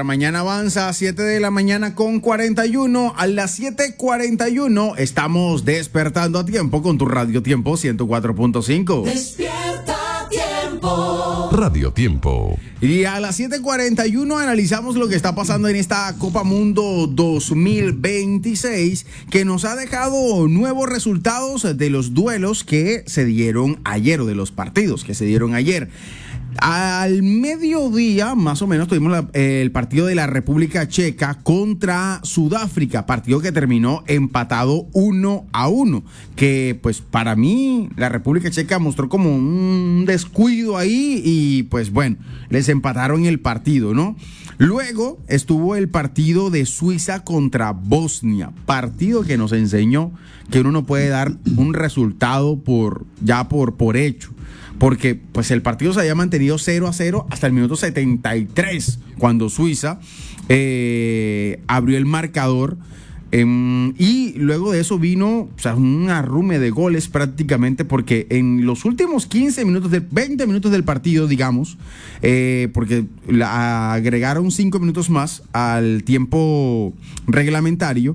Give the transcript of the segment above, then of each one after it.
Nuestra mañana avanza a 7 de la mañana con 41. A las 7:41 estamos despertando a tiempo con tu Radio Tiempo 104.5. Despierta Tiempo. Radio Tiempo. Y a las 7:41 analizamos lo que está pasando en esta Copa Mundo 2026, que nos ha dejado nuevos resultados de los duelos que se dieron ayer, o de los partidos que se dieron ayer. Al mediodía, más o menos, tuvimos el partido de la República Checa contra Sudáfrica, partido que terminó empatado 1-1, que pues para mí la República Checa mostró como un descuido ahí y pues bueno, les empataron el partido, ¿no? Luego estuvo el partido de Suiza contra Bosnia, partido que nos enseñó que uno no puede dar un resultado por hecho, porque pues el partido se había mantenido 0-0 hasta el minuto 73, cuando Suiza abrió el marcador. Y luego de eso vino, o sea, un arrume de goles prácticamente, porque en los últimos 20 minutos del partido, digamos, porque agregaron 5 minutos más al tiempo reglamentario,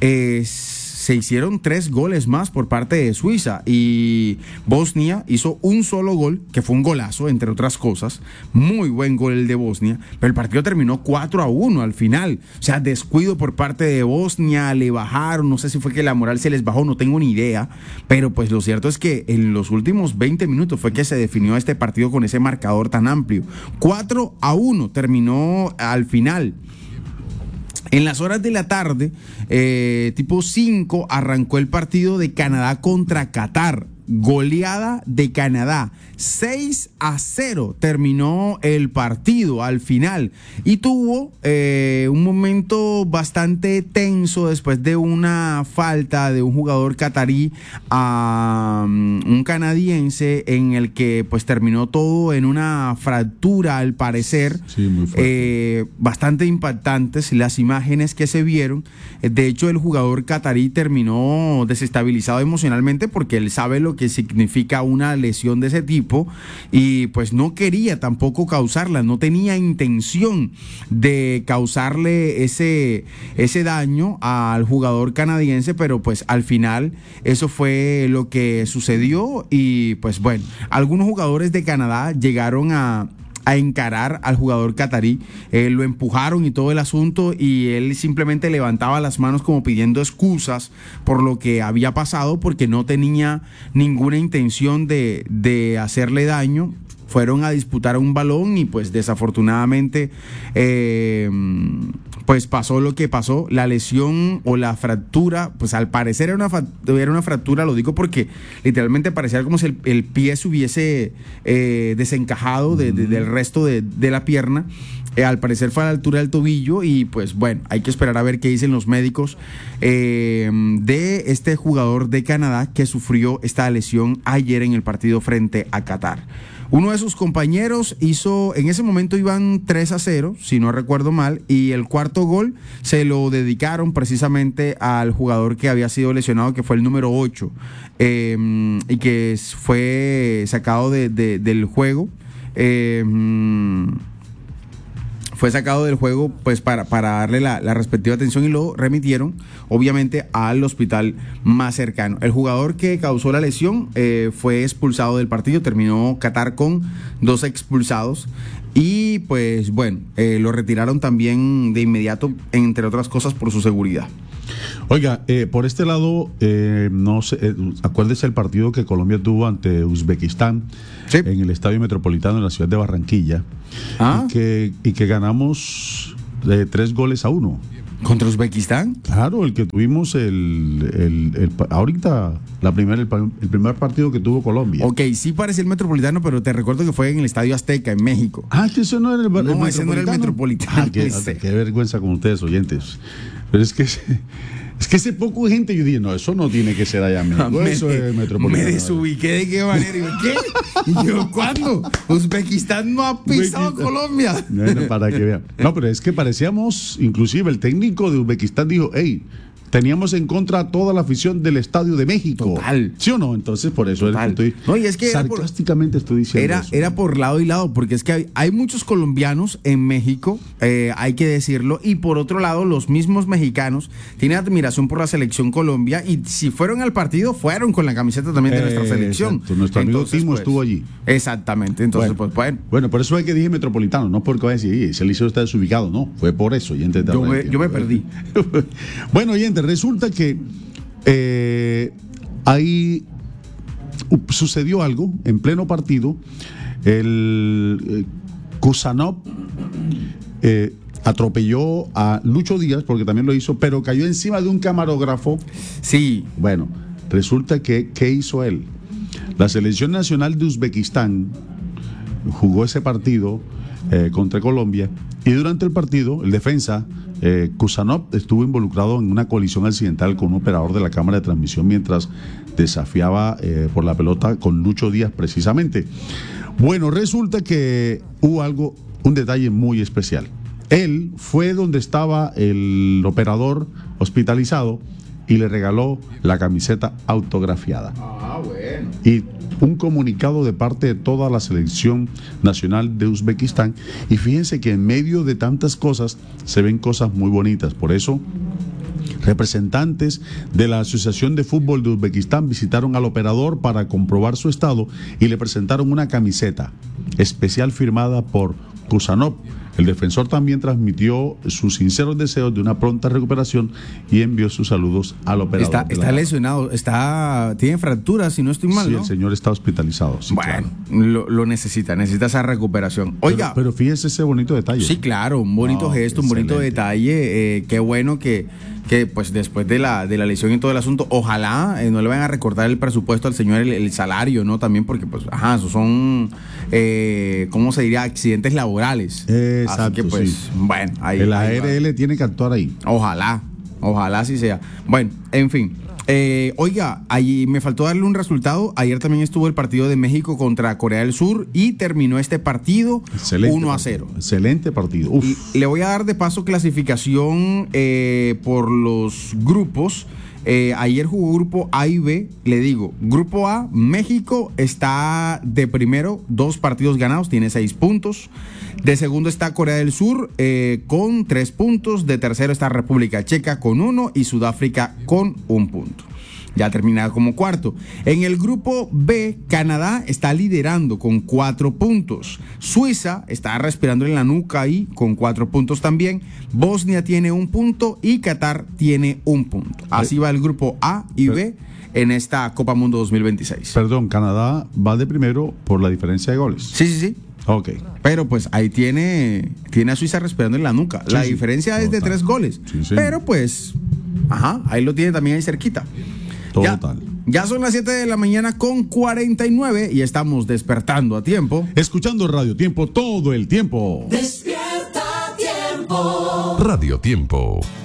se hicieron 3 goles más por parte de Suiza, y Bosnia hizo un solo gol, que fue un golazo, entre otras cosas. Muy buen gol el de Bosnia, pero el partido terminó 4-1 al final. O sea, descuido por parte de Bosnia, le bajaron, no sé si fue que la moral se les bajó, no tengo ni idea, pero pues lo cierto es que en los últimos 20 minutos fue que se definió este partido con ese marcador tan amplio. 4-1 terminó al final. En las horas de la tarde, tipo 5, arrancó el partido de Canadá contra Qatar. Goleada de Canadá, 6-0 terminó el partido al final, y tuvo un momento bastante tenso después de una falta de un jugador catarí a un canadiense, en el que pues terminó todo en una fractura al parecer. Sí, muy fuerte. Bastante impactantes las imágenes que se vieron. De hecho, el jugador catarí terminó desestabilizado emocionalmente, porque él sabe lo que significa una lesión de ese tipo, y pues no quería tampoco causarla, no tenía intención de causarle ese daño al jugador canadiense, pero pues al final eso fue lo que sucedió. Y pues bueno, algunos jugadores de Canadá llegaron a encarar al jugador catarí, lo empujaron y todo el asunto, y él simplemente levantaba las manos como pidiendo excusas por lo que había pasado, porque no tenía ninguna intención de hacerle daño. Fueron a disputar un balón y pues desafortunadamente pues pasó lo que pasó. La lesión o la fractura, pues al parecer era una fractura, lo digo porque literalmente parecía como si el pie se hubiese desencajado del resto de la pierna. Al parecer fue a la altura del tobillo, y pues bueno, hay que esperar a ver qué dicen los médicos de este jugador de Canadá que sufrió esta lesión ayer en el partido frente a Qatar. Uno de sus compañeros hizo, en ese momento iban 3-0, si no recuerdo mal, y el cuarto gol se lo dedicaron precisamente al jugador que había sido lesionado, que fue el número 8, y que fue sacado del juego. Fue sacado del juego pues para darle la respectiva atención, y lo remitieron obviamente al hospital más cercano. El jugador que causó la lesión fue expulsado del partido, terminó Qatar con 2 expulsados, y pues bueno, lo retiraron también de inmediato, entre otras cosas por su seguridad. Oiga, por este lado, no sé, acuérdese el partido que Colombia tuvo ante Uzbekistán, sí, en el Estadio Metropolitano en la ciudad de Barranquilla, y que ganamos 3-1. ¿Contra Uzbekistán? Claro, el que tuvimos ahorita, el primer partido que tuvo Colombia. Ok, sí parece el Metropolitano, pero te recuerdo que fue en el Estadio Azteca, en México. Que eso no era el Metropolitano. No, ese no era el Metropolitano. Qué vergüenza con ustedes, oyentes. Pero es que hace poco gente, yo dije, no, eso no tiene que ser allá en México, eso es Metropolitano. Me desubiqué de qué manera. ¿Qué? ¿Y yo cuándo? Uzbekistán no ha pisado Colombia. Bueno, para que vean. No, pero es que parecíamos, inclusive el técnico de Uzbekistán dijo, hey, teníamos en contra a toda la afición del Estadio de México. Total. ¿Sí o no? Entonces, por eso estoy no, y es que sarcásticamente estoy diciendo eso. Era por lado y lado, porque es que hay muchos colombianos en México, hay que decirlo, y por otro lado, los mismos mexicanos tienen admiración por la selección Colombia, y si fueron al partido, fueron con la camiseta también de nuestra selección. Exacto. Nuestro amigo Timo estuvo allí. Exactamente, entonces bueno, por eso es que dije Metropolitano, no porque vaya a decir, ese liceo está desubicado, no, fue por eso. Yo me perdí. Bueno, oyente, resulta que ahí sucedió algo en pleno partido. El Kusanov atropelló a Lucho Díaz, porque también lo hizo, pero cayó encima de un camarógrafo. Sí. Bueno, resulta que, ¿qué hizo él? La selección nacional de Uzbekistán jugó ese partido contra Colombia, y durante el partido, el defensa Kusanov estuvo involucrado en una colisión accidental con un operador de la cámara de transmisión mientras desafiaba por la pelota con Lucho Díaz precisamente. Bueno, resulta que hubo un detalle muy especial. Él fue donde estaba el operador hospitalizado y le regaló la camiseta autografiada. Bueno. Y un comunicado de parte de toda la selección nacional de Uzbekistán. Y fíjense que en medio de tantas cosas se ven cosas muy bonitas. Por eso, representantes de la Asociación de Fútbol de Uzbekistán visitaron al operador para comprobar su estado y le presentaron una camiseta especial firmada por Kusanov. El defensor también transmitió sus sinceros deseos de una pronta recuperación y envió sus saludos al operador. Está lesionado, tiene fracturas, si no estoy mal, sí, ¿no? El señor está hospitalizado. Sí, bueno, claro. lo necesita esa recuperación. Oiga. Pero fíjese ese bonito detalle. Sí, claro, un bonito gesto, un bonito detalle. Qué bueno que pues después de la lesión y todo el asunto, ojalá no le vayan a recortar el presupuesto al señor, el salario, ¿no? También porque, pues, esos son, ¿cómo se diría? Accidentes laborales. Exacto, así que, pues, sí. Bueno, el ARL tiene que actuar ahí. Ojalá así sea. Bueno, en fin. Oiga, ahí me faltó darle un resultado. Ayer también estuvo el partido de México contra Corea del Sur y terminó este partido 1-0. Excelente partido. Uf. Y le voy a dar de paso clasificación por los grupos. Ayer jugó grupo A y B. Le digo, grupo A, México está de primero, 2 partidos ganados, tiene 6 puntos. De segundo está Corea del Sur con 3 puntos. De tercero está República Checa con 1 y Sudáfrica con 1 punto. Ya terminado como cuarto. En el grupo B, Canadá está liderando con 4 puntos. Suiza está respirando en la nuca ahí con 4 puntos también. Bosnia tiene 1 punto y Qatar tiene 1 punto. Así va el grupo A y B en esta Copa Mundo 2026. Perdón, Canadá va de primero por la diferencia de goles. Sí. Ok. Pero pues ahí tiene a Suiza respirando en la nuca. La diferencia es de 3 goles. Sí. Pero pues, ahí lo tiene también ahí cerquita. Total. Ya son las 7 de la mañana con 49 y estamos despertando a tiempo. Escuchando Radio Tiempo todo el tiempo. Despierta a tiempo. Radio Tiempo.